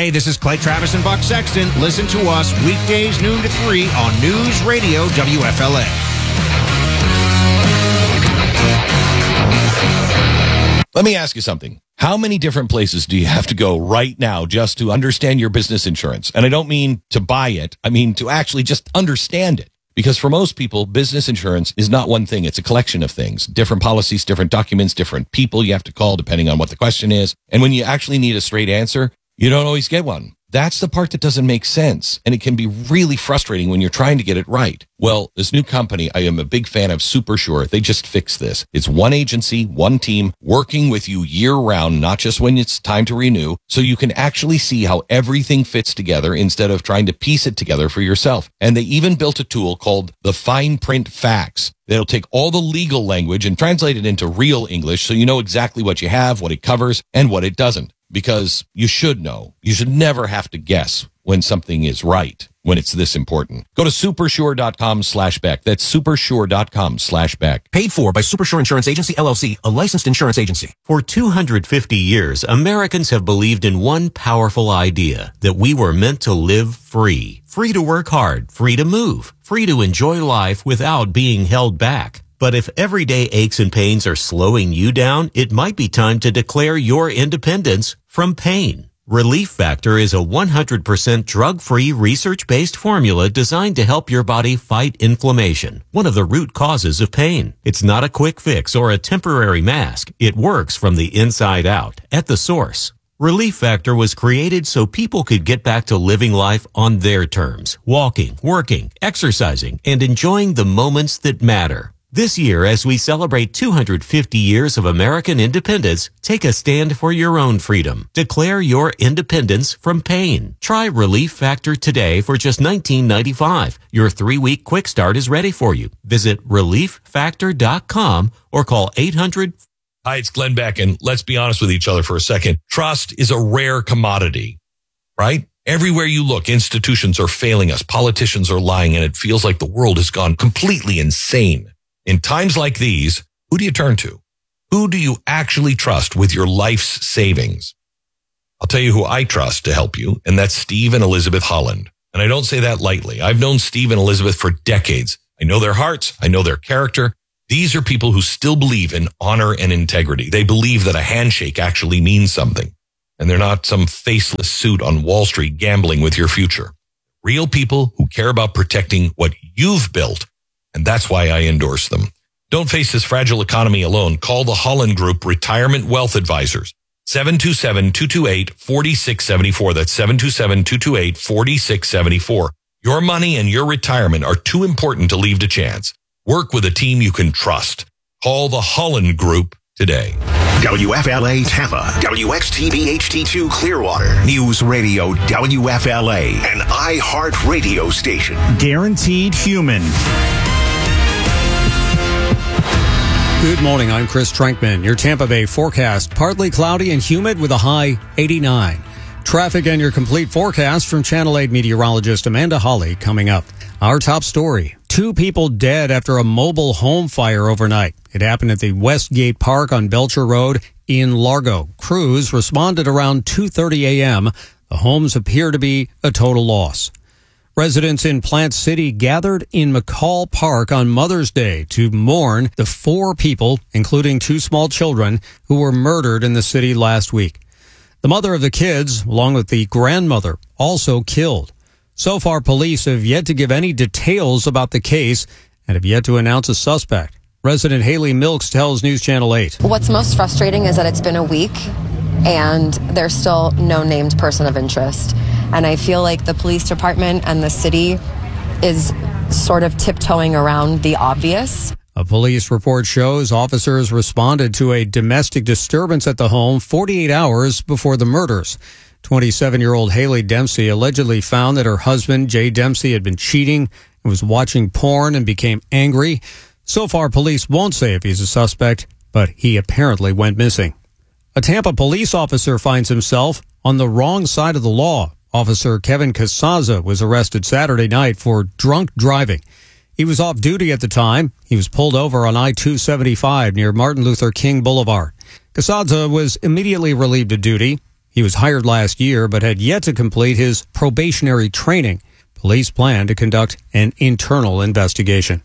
Hey, this is Clay Travis and Buck Sexton. Listen to us weekdays noon to 3 on News Radio WFLA. Let me ask you something. How many different places do you have to go right now just to understand your business insurance? And I don't mean to buy it. I mean to actually just understand it. Because for most people, business insurance is not one thing. It's a collection of things. Different policies, different documents, different people you have to call depending on what the question is. And when you actually need a straight answer, you don't always get one. That's the part that doesn't make sense. And it can be really frustrating when you're trying to get it right. Well, this new company, I am a big fan of SuperSure. They just fixed this. It's one agency, one team working with you year round, not just when it's time to renew. So you can actually see how everything fits together instead of trying to piece it together for yourself. And they even built a tool called the Fine Print Facts. They'll take all the legal language and translate it into real English so you know exactly what you have, what it covers, and what it doesn't. Because you should know. You should never have to guess when something is right, when it's this important. Go to supersure.com/Beck. That's supersure.com/Beck. Paid for by Supersure Insurance Agency, LLC, a licensed insurance agency. For 250 years, Americans have believed in one powerful idea, that we were meant to live free. Free to work hard, free to move, free to enjoy life without being held back. But if everyday aches and pains are slowing you down, it might be time to declare your independence from pain. Relief Factor is a 100% drug-free, research-based formula designed to help your body fight inflammation, one of the root causes of pain. It's not a quick fix or a temporary mask. It works from the inside out, at the source. Relief Factor was created so people could get back to living life on their terms, walking, working, exercising, and enjoying the moments that matter. This year, as we celebrate 250 years of American independence, take a stand for your own freedom. Declare your independence from pain. Try Relief Factor today for just $19.95. Your 3-week quick start is ready for you. Visit relieffactor.com or call 800. Hi, it's Glenn Beck, and let's be honest with each other for a second. Trust is a rare commodity, right? Everywhere you look, institutions are failing us. Politicians are lying, and it feels like the world has gone completely insane. In times like these, who do you turn to? Who do you actually trust with your life's savings? I'll tell you who I trust to help you, and that's Steve and Elizabeth Holland. And I don't say that lightly. I've known Steve and Elizabeth for decades. I know their hearts. I know their character. These are people who still believe in honor and integrity. They believe that a handshake actually means something, and they're not some faceless suit on Wall Street gambling with your future. Real people who care about protecting what you've built. And that's why I endorse them. Don't face this fragile economy alone. Call the Holland Group Retirement Wealth Advisors. 727-228-4674. That's 727-228-4674. Your money and your retirement are too important to leave to chance. Work with a team you can trust. Call the Holland Group today. WFLA Tampa, WXTV HD2 Clearwater, News Radio WFLA, an iHeart radio station. Guaranteed human. Good morning, I'm Chris Trankman. Your Tampa Bay forecast, partly cloudy and humid with a high 89. Traffic and your complete forecast from Channel 8 meteorologist Amanda Hawley coming up. Our top story, 2 people dead after a mobile home fire overnight. It happened at the Westgate Park on Belcher Road in Largo. Crews responded around 2:30 a.m. The homes appear to be a total loss. Residents in Plant City gathered in McCall Park on Mother's Day to mourn the 4 people, including 2 small children, who were murdered in the city last week. The mother of the kids, along with the grandmother, also killed. So far, police have yet to give any details about the case and have yet to announce a suspect. Resident Haley Milks tells News Channel 8. What's most frustrating is that it's been a week and there's still no named person of interest. And I feel like the police department and the city is sort of tiptoeing around the obvious. A police report shows officers responded to a domestic disturbance at the home 48 hours before the murders. 27-year-old Haley Dempsey allegedly found that her husband, Jay Dempsey, had been cheating and was watching porn and became angry. So far, police won't say if he's a suspect, but he apparently went missing. A Tampa police officer finds himself on the wrong side of the law. Officer Kevin Casaza was arrested Saturday night for drunk driving. He was off duty at the time. He was pulled over on I-275 near Martin Luther King Boulevard. Casaza was immediately relieved of duty. He was hired last year but had yet to complete his probationary training. Police plan to conduct an internal investigation.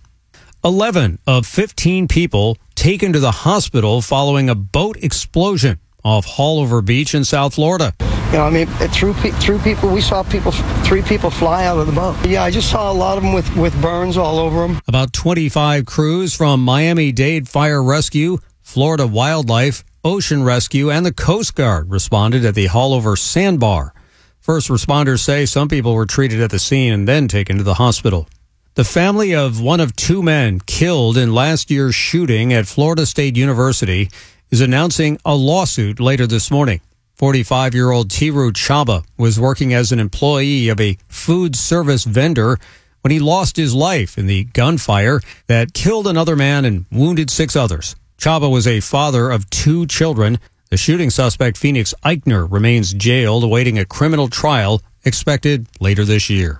11 of 15 people taken to the hospital following a boat explosion off Haulover Beach in South Florida. You know, I mean, through people, we saw 3 people fly out of the boat. Yeah, I just saw a lot of them with burns all over them. About 25 crews from Miami-Dade Fire Rescue, Florida Wildlife, Ocean Rescue, and the Coast Guard responded at the Haulover Sandbar. First responders say some people were treated at the scene and then taken to the hospital. The family of one of 2 men killed in last year's shooting at Florida State University is announcing a lawsuit later this morning. 45-year-old Tiru Chaba was working as an employee of a food service vendor when he lost his life in the gunfire that killed another man and wounded 6 others. Chaba was a father of 2 children. The shooting suspect, Phoenix Eichner, remains jailed awaiting a criminal trial expected later this year.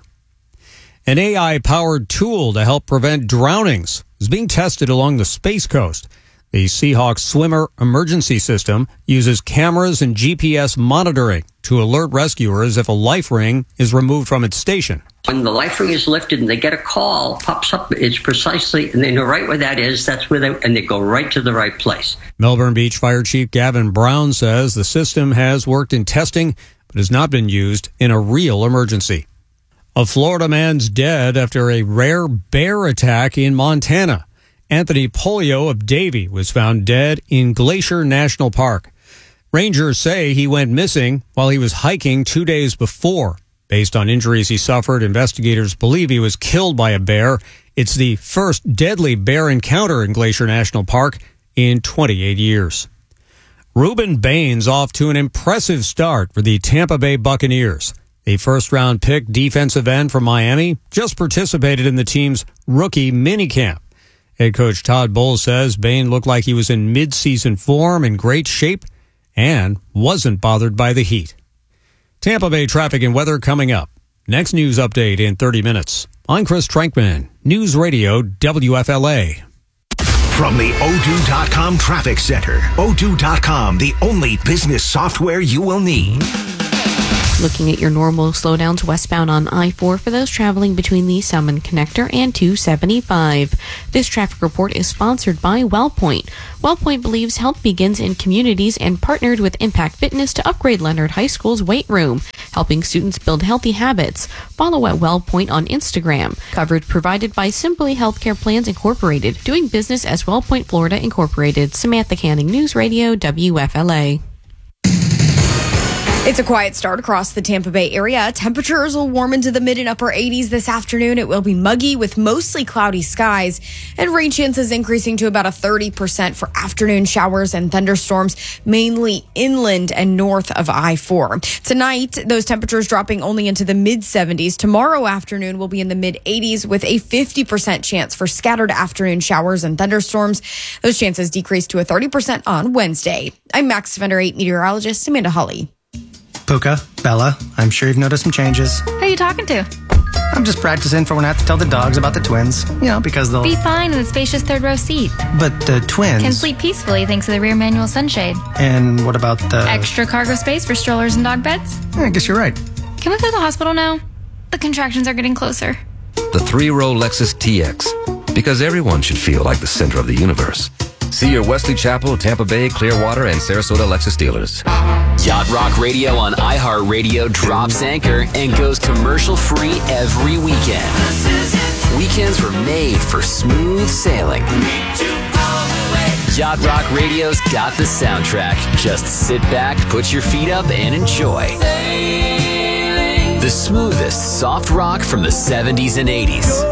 An AI-powered tool to help prevent drownings is being tested along the Space Coast. The Seahawk Swimmer Emergency System uses cameras and GPS monitoring to alert rescuers if a life ring is removed from its station. When the life ring is lifted and they get a call, pops up, it's precisely, and they know right where that is, that's where and they go right to the right place. Melbourne Beach Fire Chief Gavin Brown says the system has worked in testing, but has not been used in a real emergency. A Florida man's dead after a rare bear attack in Montana. Anthony Polio of Davie was found dead in Glacier National Park. Rangers say he went missing while he was hiking 2 days before. Based on injuries he suffered, investigators believe he was killed by a bear. It's the first deadly bear encounter in Glacier National Park in 28 years. Ruben Baines off to an impressive start for the Tampa Bay Buccaneers. The first-round pick defensive end from Miami just participated in the team's rookie minicamp. Head coach Todd Bowles says Bain looked like he was in mid-season form, in great shape, and wasn't bothered by the heat. Tampa Bay traffic and weather coming up. Next news update in 30 minutes. I'm Chris Trankman, News Radio WFLA. From the Odoo.com Traffic Center, Odoo.com, the only business software you will need. Looking at your normal slowdowns westbound on I-4 for those traveling between the Salmon Connector and 275. This traffic report is sponsored by WellPoint. WellPoint believes health begins in communities and partnered with Impact Fitness to upgrade Leonard High School's weight room, helping students build healthy habits. Follow at WellPoint on Instagram. Coverage provided by Simply Healthcare Plans Incorporated, doing business as WellPoint Florida Incorporated. Samantha Canning, News Radio, WFLA. It's a quiet start across the Tampa Bay area. Temperatures will warm into the mid and upper 80s this afternoon. It will be muggy with mostly cloudy skies, and rain chances increasing to about a 30% for afternoon showers and thunderstorms, mainly inland and north of I-4. Tonight, those temperatures dropping only into the mid 70s. Tomorrow afternoon will be in the mid 80s with a 50% chance for scattered afternoon showers and thunderstorms. Those chances decrease to a 30% on Wednesday. I'm Max Defender 8 meteorologist Amanda Hawley. Puka, Bella, I'm sure you've noticed some changes. Who are you talking to? I'm just practicing for when I have to tell the dogs about the twins. You know, because they'll be fine in the spacious third row seat. But the twins can sleep peacefully thanks to the rear manual sunshade. And what about the extra cargo space for strollers and dog beds? Yeah, I guess you're right. Can we go to the hospital now? The contractions are getting closer. The 3-row Lexus TX. Because everyone should feel like the center of the universe. See your Wesley Chapel, Tampa Bay, Clearwater, and Sarasota Lexus dealers. Yacht Rock Radio on iHeartRadio drops anchor and goes commercial-free every weekend. Weekends were made for smooth sailing. Yacht Rock Radio's got the soundtrack. Just sit back, put your feet up, and enjoy. The smoothest soft rock from the 70s and 80s.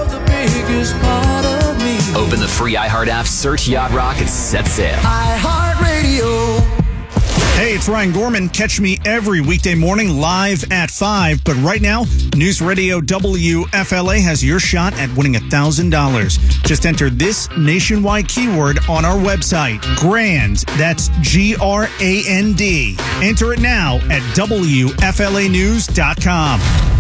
Open the free iHeart app, search Yacht Rock, and set sail. iHeartRadio. Hey, it's Ryan Gorman. Catch me every weekday morning live at 5. But right now, News Radio WFLA has your shot at winning $1,000. Just enter this nationwide keyword on our website. GRAND. That's GRAND. Enter it now at WFLAnews.com.